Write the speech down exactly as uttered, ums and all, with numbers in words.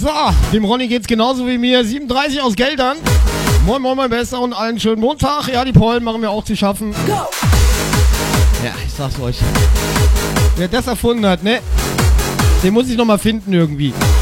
So, dem Ronny geht's genauso wie mir. siebenunddreißig aus Geldern. Moin, moin, mein Bester und allen schönen Montag. Ja, die Pollen machen wir auch zu schaffen. Go! Ja, ich sag's euch. Wer das erfunden hat, ne? Den muss ich noch mal finden irgendwie.